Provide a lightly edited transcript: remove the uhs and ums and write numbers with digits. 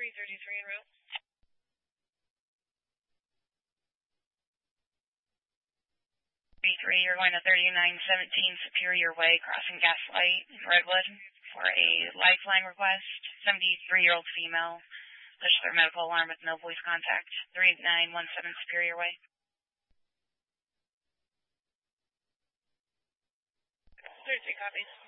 333 en route. You're going to 3917 Superior Way, crossing Gaslight in Redwood for a lifeline request. 73-year-old female. Push their medical alarm with no voice contact. 3917 Superior Way. 33 copies.